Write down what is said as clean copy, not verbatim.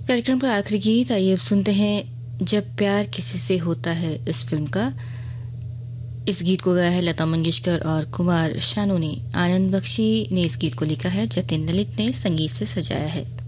कार्यक्रम का आखिरी गीत आइए अब सुनते हैं जब प्यार किसी से होता है इस फिल्म का। इस गीत को गाया है लता मंगेशकर और कुमार शानू ने। आनंद बख्शी ने इस गीत को लिखा है, जतिन ललित ने संगीत से सजाया है।